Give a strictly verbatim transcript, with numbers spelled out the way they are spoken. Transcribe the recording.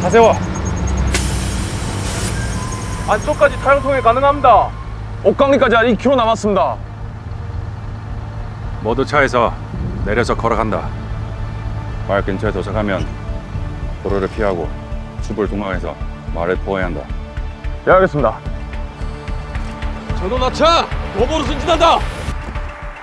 가세요. 안쪽까지 차량 통행 가능합니다. 옥강리까지 한 이 킬로미터 남았습니다. 모두 차에서 내려서 걸어간다. 마을 근처에 도착하면 도로를 피하고 숲을 중앙에서 말을 보호해야 한다. 예, 알겠습니다. 전원 하차! 도보로 승진한다!